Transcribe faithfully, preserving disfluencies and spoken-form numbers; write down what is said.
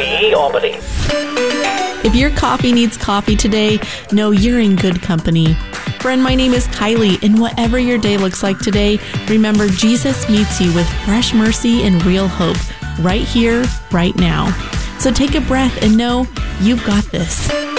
B E Albany. If your coffee needs coffee today, know you're in good company. Friend, my name is Kylie, and whatever your day looks like today, remember Jesus meets you with fresh mercy and real hope right here, right now. So take a breath and know you've got this.